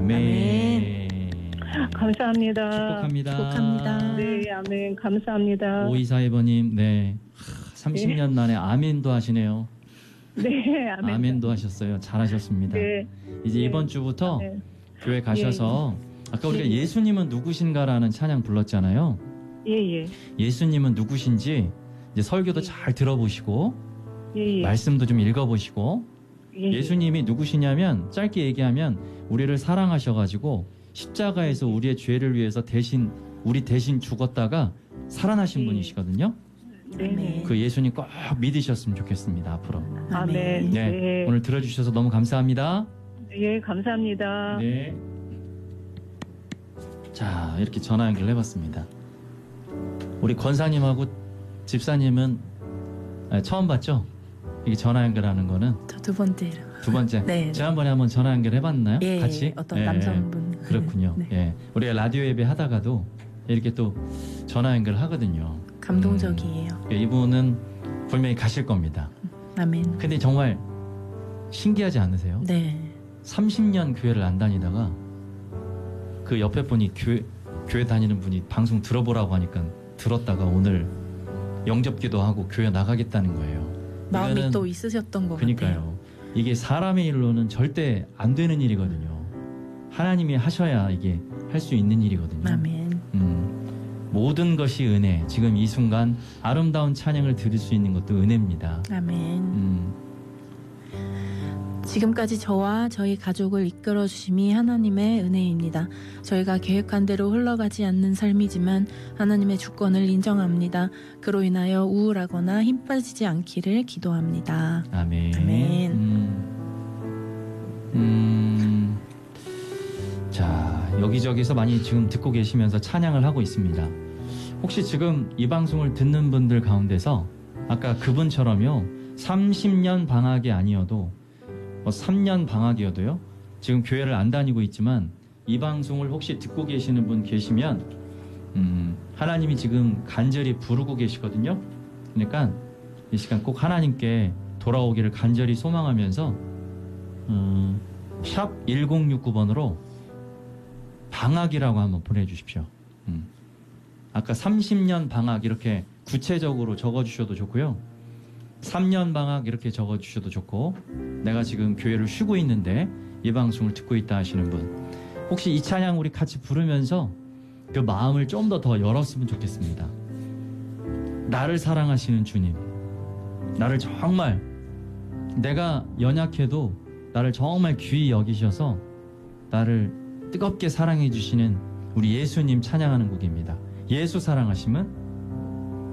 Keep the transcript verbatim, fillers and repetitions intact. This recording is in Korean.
아멘. 감사합니다. 축복합니다. 축복합니다. 네, 아멘. 감사합니다. 오이사이 번님, 네. 삼십 년 네. 만에 아멘도 하시네요. 네, 아멘. 아멘도 하셨어요. 잘하셨습니다. 네. 이제 네. 이번 주부터 네. 교회 가셔서 아까 우리가 예. 예수님은 누구신가라는 찬양 불렀잖아요. 예, 예. 예수님은 누구신지 이제 설교도 예. 잘 들어보시고 예, 예. 말씀도 좀 읽어보시고 예, 예. 예수님이 누구시냐면 짧게 얘기하면 우리를 사랑하셔가지고 십자가에서 우리의 죄를 위해서 대신 우리 대신 죽었다가 살아나신 예. 분이시거든요. 네, 네. 그 예수님 꼭 믿으셨으면 좋겠습니다. 앞으로. 아멘. 네, 네. 오늘 들어주셔서 너무 감사합니다. 예, 감사합니다. 네. 자, 이렇게 전화 연결해봤습니다. 우리 권사님하고 집사님은 아, 처음 봤죠? 이게 전화 연결하는 거는 저 두 번째로. 두 번째. 네. 지난번에 한번 전화 연결해봤나요? 예, 같이? 어떤 예, 남성분. 그렇군요. 네. 예, 우리가 라디오 예배 하다가도 이렇게 또 전화 연결하거든요. 감동적이에요. 음, 예, 이분은 분명히 가실 겁니다. 아멘. 근데 정말 신기하지 않으세요? 네. 삼십 년 교회를 안 다니다가 그 옆에 분이 교회, 교회 다니는 분이 방송 들어보라고 하니까 들었다가 오늘 영접기도 하고 교회 나가겠다는 거예요. 마음이 이거는 또 있으셨던 것 그러니까요. 같아요. 이게 사람의 일로는 절대 안 되는 일이거든요. 하나님이 하셔야 이게 할 수 있는 일이거든요. 아멘. 음, 모든 것이 은혜. 지금 이 순간 아름다운 찬양을 들을 수 있는 것도 은혜입니다. 아멘. 음, 지금까지 저와 저희 가족을 이끌어 주심이 하나님의 은혜입니다. 저희가 계획한 대로 흘러가지 않는 삶이지만 하나님의 주권을 인정합니다. 그로 인하여 우울하거나 힘 빠지지 않기를 기도합니다. 아멘. 아멘. 음, 음, 자, 여기저기서 많이 지금 듣고 계시면서 찬양을 하고 있습니다. 혹시 지금 이 방송을 듣는 분들 가운데서 아까 그분처럼요, 삼십 년 방학이 아니어도 뭐 삼 년 방학이어도요, 지금 교회를 안 다니고 있지만 이 방송을 혹시 듣고 계시는 분 계시면 음, 하나님이 지금 간절히 부르고 계시거든요. 그러니까 이 시간 꼭 하나님께 돌아오기를 간절히 소망하면서 음, 샵 일공육구 번으로 방학이라고 한번 보내주십시오. 음. 아까 삼십 년 방학 이렇게 구체적으로 적어주셔도 좋고요. 삼 년 방학 이렇게 적어주셔도 좋고, 내가 지금 교회를 쉬고 있는데 이 방송을 듣고 있다 하시는 분, 혹시 이 찬양 우리 같이 부르면서 그 마음을 좀 더 더 열었으면 좋겠습니다. 나를 사랑하시는 주님, 나를 정말 내가 연약해도 나를 정말 귀히 여기셔서 나를 뜨겁게 사랑해 주시는 우리 예수님 찬양하는 곡입니다. 예수 사랑하심은